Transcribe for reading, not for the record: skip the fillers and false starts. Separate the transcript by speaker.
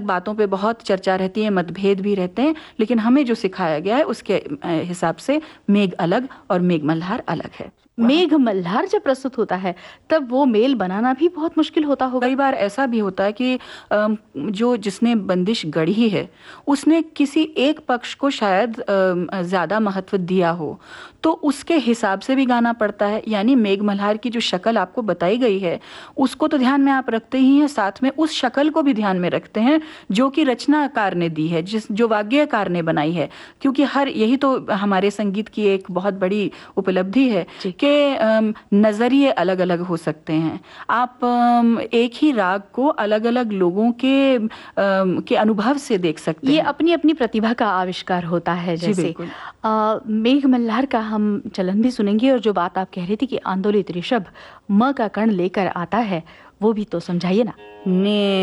Speaker 1: बातों पे बहुत चर्चा रहती है, मतभेद भी रहते हैं, लेकिन हमें जो सिखाया गया है उसके हिसाब से मेघ अलग और मेघ मल्हार अलग है।
Speaker 2: मेघ मल्हार जब प्रस्तुत होता है तब वो मेल बनाना भी बहुत मुश्किल होता होगा।
Speaker 1: कई बार ऐसा भी होता है कि जो जिसने बंदिश गढ़ी है उसने किसी एक पक्ष को शायद ज़्यादा महत्व दिया हो, तो उसके हिसाब से भी गाना पड़ता है। यानी मेघ मल्हार की जो शक्ल आपको बताई गई है उसको तो ध्यान में आप रखते ही हैं, साथ में उस शक्ल को भी ध्यान में रखते हैं जो कि रचनाकार ने दी है, जो वाग्यकार ने बनाई है। क्योंकि यही तो हमारे संगीत की एक बहुत बड़ी उपलब्धि है कि नज़रिए अलग अलग हो सकते हैं। आप एक ही राग को अलग अलग लोगों के अनुभव से देख सकते हैं।
Speaker 2: ये अपनी अपनी प्रतिभा का आविष्कार होता है। जैसे मेघ मल्हार का हम चलन भी सुनेंगे, और जो बात आप कह रही थी कि आंदोलित ऋषभ म का कण लेकर आता है, वो भी तो समझाइए ना।